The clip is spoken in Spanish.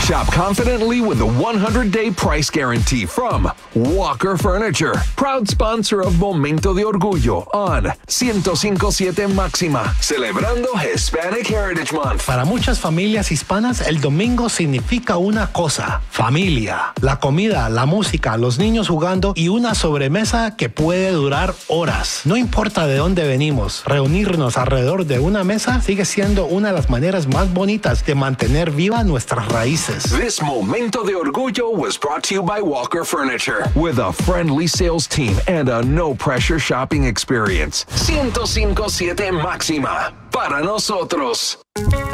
Shop confidently with the 100-day price guarantee from Walker Furniture, proud sponsor of Momento de Orgullo on 105.7 Máxima, celebrando Hispanic Heritage Month. Para muchas familias hispanas, el domingo significa una cosa: familia. La comida, la música, los niños jugando y una sobremesa que puede durar horas. No importa de dónde venimos, reunirnos alrededor de una mesa sigue siendo una de las maneras más bonitas de mantener viva nuestras raíces. This Momento de Orgullo was brought to you by Walker Furniture, with a friendly sales team and a no-pressure shopping experience. 105.7 Máxima, para nosotros.